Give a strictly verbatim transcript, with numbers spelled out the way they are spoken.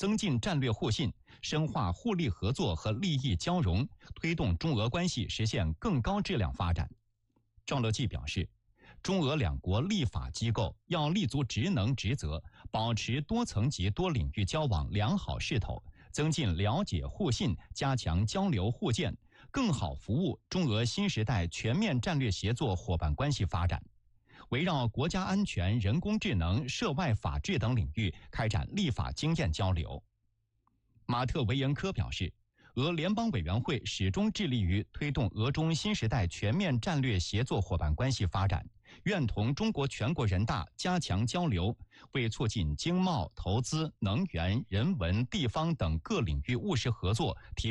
增进战略互信，深化互利合作和利益交融，推动中俄关系实现更高质量发展。赵乐际表示，中俄两国立法机构要立足职能职责，保持多层级多领域交往良好势头，增进了解互信，加强交流互鉴，更好服务中俄新时代全面战略协作伙伴关系发展。围绕国家安全、人工智能、涉外法治等领域开展立法经验交流。马特维延科表示，俄联邦委员会始终致力于推动俄中新时代全面战略协作伙伴关系发展，愿同中国全国人大加强交流，为促进经贸、投资、能源、人文、地方等各领域务实合作提